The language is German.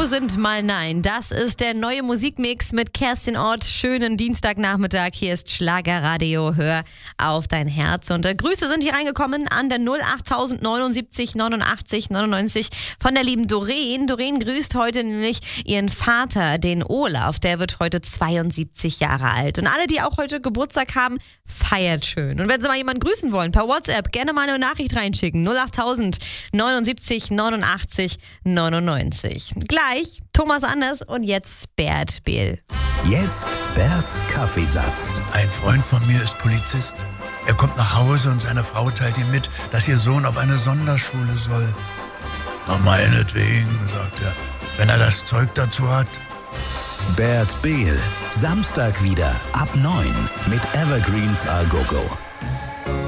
1000 Mal Nein. Das ist der neue Musikmix mit Kerstin Ott. Schönen Dienstagnachmittag. Hier ist Schlagerradio. Hör auf dein Herz. Und Grüße sind hier reingekommen an der 08000 79 89 99 von der lieben Doreen. Doreen grüßt heute nämlich ihren Vater, den Olaf. Der wird heute 72 Jahre alt. Und alle, die auch heute Geburtstag haben, feiert schön. Und wenn Sie mal jemanden grüßen wollen, per WhatsApp, gerne mal eine Nachricht reinschicken. 08000 79 89 99. Gleich Thomas Anders und jetzt Bert Behl. Jetzt Berts Kaffeesatz. Ein Freund von mir ist Polizist. Er kommt nach Hause und seine Frau teilt ihm mit, dass ihr Sohn auf eine Sonderschule soll. Na meinetwegen, sagt er, wenn er das Zeug dazu hat. Bert Behl. Samstag wieder ab 9 mit Evergreens Al Gogo.